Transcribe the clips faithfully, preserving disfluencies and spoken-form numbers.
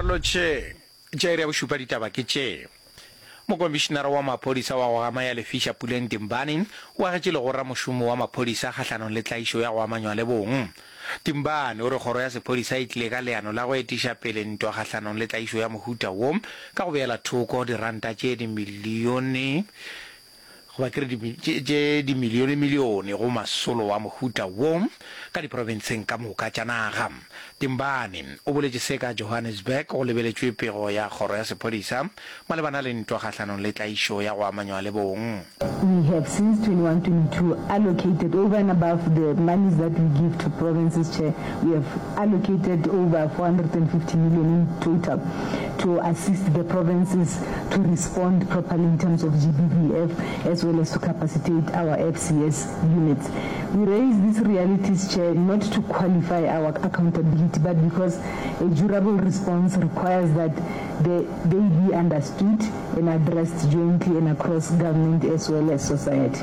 Karlo che je re bushupa ditaba ke che mo komishenara wa maphodisa wa go ama ya lefisha Puleng Timbane wa ga tshile go ra moshomo wa maphodisa kgatlhanong le tlaišo ya go amanywa le bong. Timbane o re kgoro ya sephodisa e tlile ka leano la go etiša pele ntwa kgatlhanong le tlaišo ya mohuta wo ka go beela thoko diranta tše dimilione go ba kere di milione milione go masolo wa mohuta wo ka diprovinseng ka moka tša naga. Timbane o boletše se ka Johannesburg go lebeletšwe pego ya kgoro ya sephodisa malebana le ntwa kgatlhanong le tlaišo ya go amanywa le bong. We have since twenty-one twenty-two allocated over and above the monies that we give to provinces, Chair. We have allocated over four hundred fifty million in total to assist the provinces to respond properly in terms of G B V F as well as to capacitate our F C S units. We raise these realities, Chair, not to qualify our accountability, but because a durable response requires that they, they be understood and addressed jointly and across government as well as society.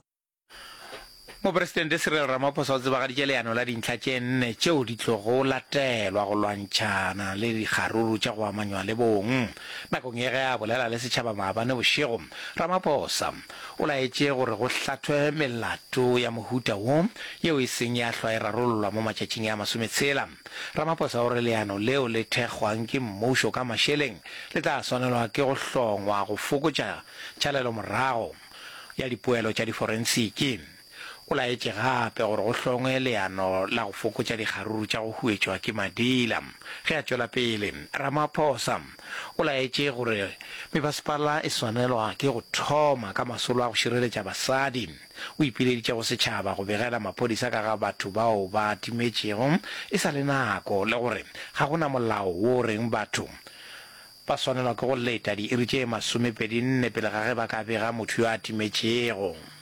Mo Presidente Cyril Ramaphosa o tsebagaditše leano la dintlha tše nne tšeo di tlogo latelwa go lwantšhana le dikgaruru tša go amanywa le bong. Nakong ye ge a bolela le setšhaba maabane bošego, Ramaphosa o laetše gore go hlathwe melato ya mohuta wo yeo e seng ya hlwa e rarollwa mo matšatšing ya masometshela. Ramaphosa o re leano leo le thekgwang ke mmušo ka mašeleng le tla swanelwa ke go hlongwa go fokotša tšhalelo morago ya dipoelo tša diforensiki. O laetše gape gore go hlongwe leano la go fokotša dikgaruru tša go huetšwa ke madila. Ge a tšwela pele, Ramaphosa o laetše gore mebasepala e swanelwa ke go thoma ka masolo a go šireletša basadi. O ipileditše go setšhaba go begela maphodisa ka ga batho bao ba timetšego e sa le nako le gore ga gona molao wo reng batho ba swanelwa ke go leta diiri tše masomepedi nne pele ga ge ba ka bega motho yo a timetšego.